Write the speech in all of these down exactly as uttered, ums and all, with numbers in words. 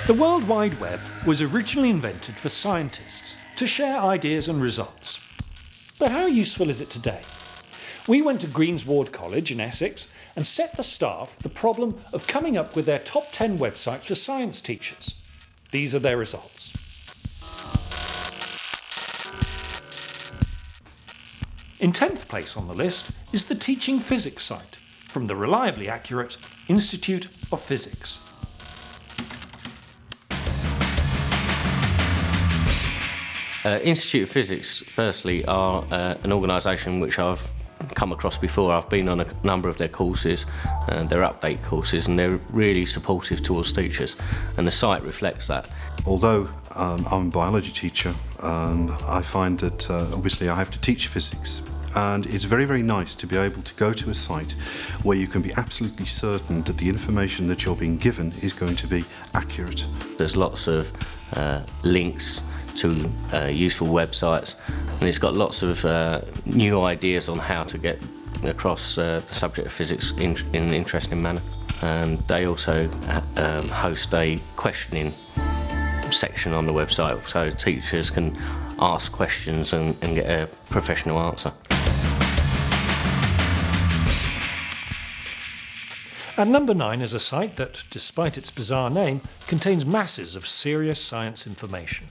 The World Wide Web was originally invented for scientists to share ideas and results. But how useful is it today? We went to Greensward College in Essex and set the staff the problem of coming up with their top ten websites for science teachers. These are their results. In tenth place on the list is the Teaching Physics site from the reliably accurate Institute of Physics. Uh, Institute of Physics, firstly, are uh, an organisation which I've come across before. I've been on a number of their courses, uh, their update courses, and they're really supportive towards teachers, and the site reflects that. Although um, I'm a biology teacher, um, I find that uh, obviously I have to teach physics, and it's very, very nice to be able to go to a site where you can be absolutely certain that the information that you're being given is going to be accurate. There's lots of uh, links to uh, useful websites, and it's got lots of uh, new ideas on how to get across uh, the subject of physics in, in an interesting manner. And they also um, host a questioning section on the website, so teachers can ask questions and, and get a professional answer. At number nine is a site that, despite its bizarre name, contains masses of serious science information.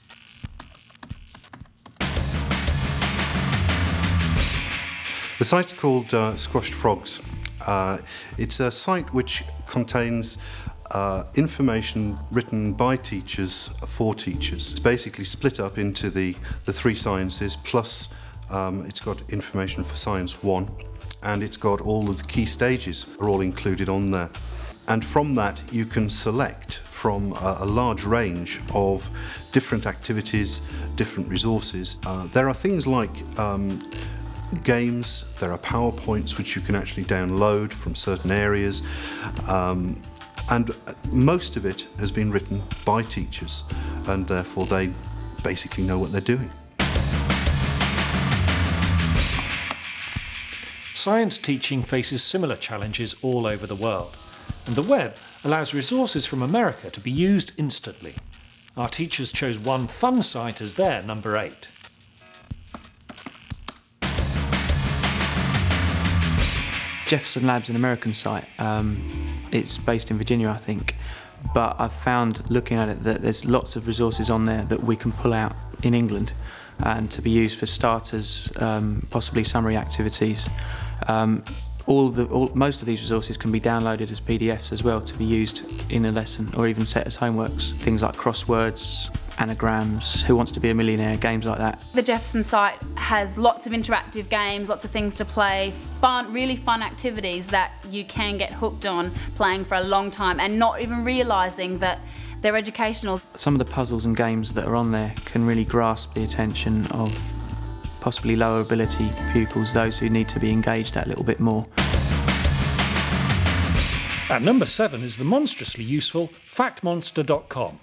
The site's called uh, Squashed Frogs. Uh, it's a site which contains uh, information written by teachers for teachers. It's basically split up into the, the three sciences, plus um, it's got information for Science one, and it's got all of the key stages are all included on there. And from that you can select from a, a large range of different activities, different resources. Uh, there are things like um, games, there are PowerPoints which you can actually download from certain areas, um, and most of it has been written by teachers, and therefore they basically know what they're doing. Science teaching faces similar challenges all over the world, and the web allows resources from America to be used instantly. Our teachers chose one fun site as their number eight. Jefferson Lab's an American site. Um, it's based in Virginia, I think, but I've found, looking at it, that there's lots of resources on there that we can pull out in England and to be used for starters, um, possibly summary activities. Um, all the, all, most of these resources can be downloaded as P D Fs as well to be used in a lesson or even set as homeworks. Things like crosswords, anagrams, Who Wants to Be a Millionaire, games like that. The Jefferson site has lots of interactive games, lots of things to play, fun, really fun activities that you can get hooked on playing for a long time and not even realising that they're educational. Some of the puzzles and games that are on there can really grasp the attention of possibly lower ability pupils, those who need to be engaged that little bit more. At number seven is the monstrously useful fact monster dot com.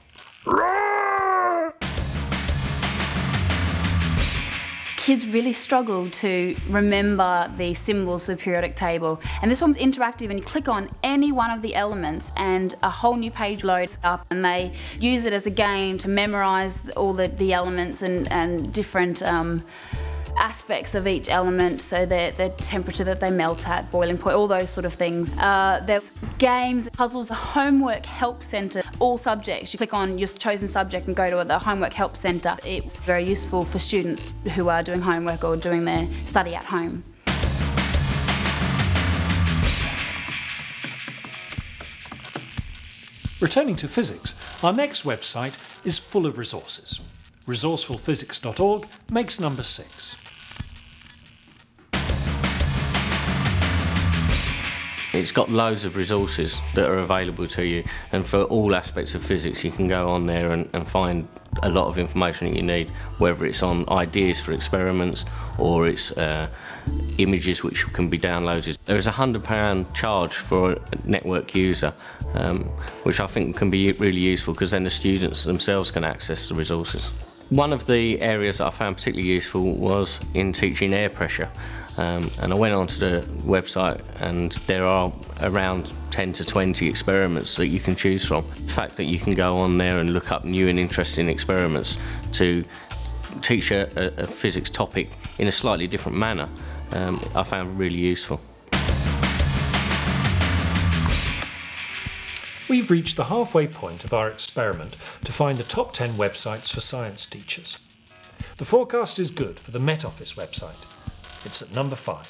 Kids really struggle to remember the symbols of the periodic table, and this one's interactive, and you click on any one of the elements and a whole new page loads up, and they use it as a game to memorise all the, the elements and, and different um, aspects of each element, so the, the temperature that they melt at, boiling point, all those sort of things. Uh, there's games, puzzles, a homework help centre, all subjects. You click on your chosen subject and go to the homework help centre. It's very useful for students who are doing homework or doing their study at home. Returning to physics, our next website is full of resources. resourceful physics dot org makes number six. It's got loads of resources that are available to you, and for all aspects of physics you can go on there and, and find a lot of information that you need, whether it's on ideas for experiments or it's uh, images which can be downloaded. There is a one hundred pound charge for a network user, um, which I think can be really useful because then the students themselves can access the resources. One of the areas that I found particularly useful was in teaching air pressure. Um, and I went onto the website, and there are around ten to twenty experiments that you can choose from. The fact that you can go on there and look up new and interesting experiments to teach a, a, a physics topic in a slightly different manner, um, I found really useful. We've reached the halfway point of our experiment to find the top ten websites for science teachers. The forecast is good for the Met Office website. It's at number five.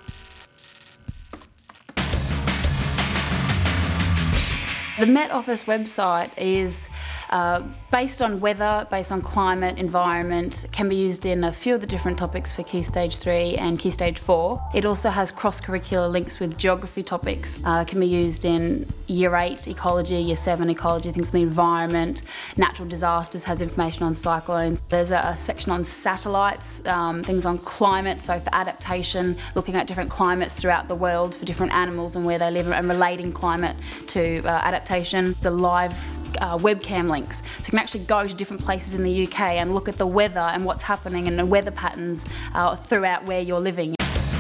The Met Office website is uh, based on weather, based on climate, environment, can be used in a few of the different topics for Key Stage three and Key Stage four. It also has cross-curricular links with geography topics, uh, can be used in Year eight ecology, Year seven ecology, things in the environment, natural disasters, has information on cyclones. There's a, a section on satellites, um, things on climate, so for adaptation, looking at different climates throughout the world for different animals and where they live, and relating climate to uh, adaptation. The live Uh, webcam links, so you can actually go to different places in the U K and look at the weather and what's happening and the weather patterns uh, throughout where you're living.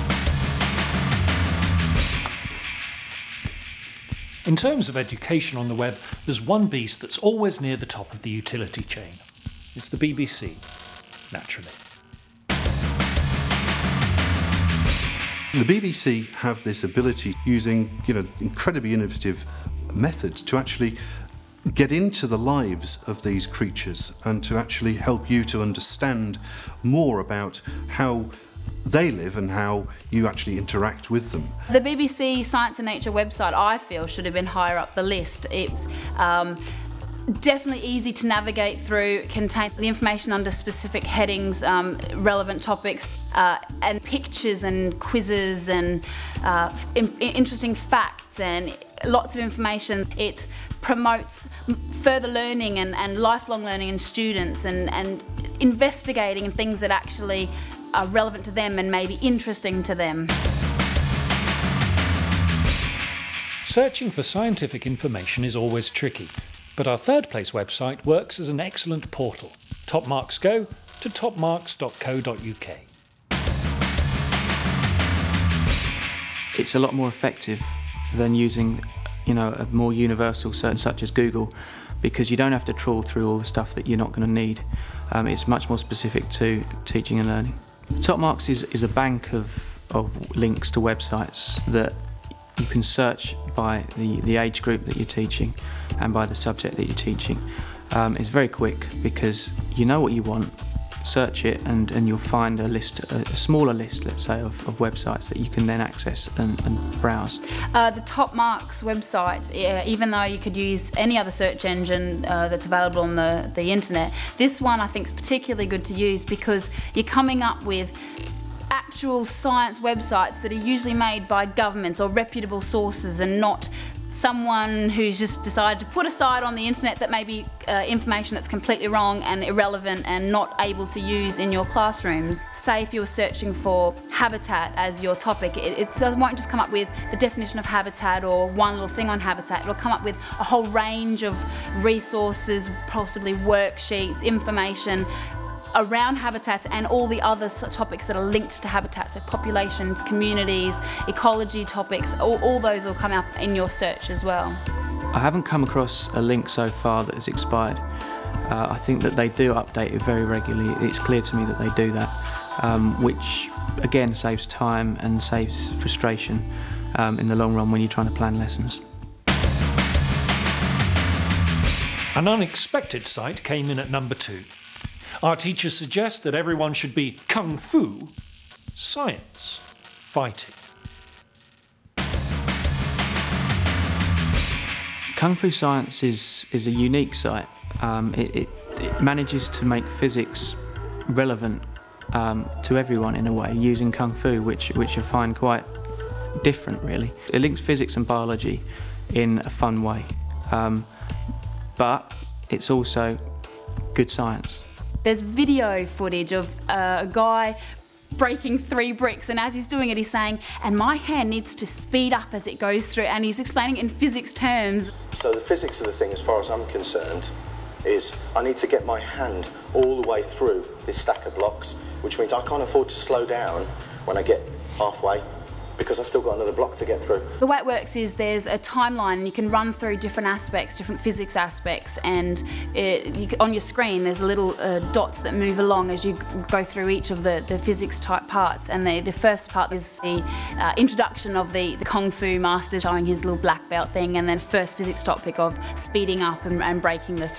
In terms of education on the web, there's one beast that's always near the top of the utility chain. It's the B B C, naturally. The B B C have this ability, using you know incredibly innovative methods, to actually get into the lives of these creatures and to actually help you to understand more about how they live and how you actually interact with them. The B B C Science and Nature website, I feel, should have been higher up the list. It's um, definitely easy to navigate through, it contains the information under specific headings, um, relevant topics, uh, and pictures and quizzes and uh, in interesting facts and lots of information. It promotes further learning and, and lifelong learning in students, and, and investigating in things that actually are relevant to them and maybe interesting to them. Searching for scientific information is always tricky, but our third place website works as an excellent portal. Top Marks go to top marks dot co dot U K. It's a lot more effective than using, you know, a more universal search such as Google, because you don't have to trawl through all the stuff that you're not going to need. Um, it's much more specific to teaching and learning. Top Marks is, is a bank of, of links to websites that you can search by the, the age group that you're teaching and by the subject that you're teaching. Um, it's very quick because you know what you want, search it, and, and you'll find a list, a, a smaller list, let's say, of, of websites that you can then access and, and browse. Uh, the Top Marks website, uh, even though you could use any other search engine uh, that's available on the, the internet, this one I think is particularly good to use because you're coming up with actual science websites that are usually made by governments or reputable sources, and not someone who's just decided to put aside on the internet that may be uh, information that's completely wrong and irrelevant and not able to use in your classrooms. Say if you're searching for habitat as your topic, it, it won't just come up with the definition of habitat or one little thing on habitat. It'll come up with a whole range of resources, possibly worksheets, information around habitats and all the other topics that are linked to habitats, so populations, communities, ecology topics, all, all those will come up in your search as well. I haven't come across a link so far that has expired. Uh, I think that they do update it very regularly. It's clear to me that they do that, um, which again saves time and saves frustration um, in the long run when you're trying to plan lessons. An unexpected site came in at number two. Our teachers suggest that everyone should be Kung Fu science fighting. Kung Fu Science is, is a unique site. Um, it, it, it manages to make physics relevant um, to everyone in a way, using Kung Fu, which, which I find quite different really. It links physics and biology in a fun way, um, but it's also good science. There's video footage of uh, a guy breaking three bricks, and as he's doing it he's saying, and my hand needs to speed up as it goes through, and he's explaining it in physics terms. So the physics of the thing, as far as I'm concerned, is I need to get my hand all the way through this stack of blocks, which means I can't afford to slow down when I get halfway, because I've still got another block to get through. The way it works is there's a timeline and you can run through different aspects, different physics aspects, and it, you, on your screen there's little uh, dots that move along as you go through each of the, the physics type parts. And the, the first part is the uh, introduction of the, the Kung Fu master showing his little black belt thing, and then first physics topic of speeding up and, and breaking the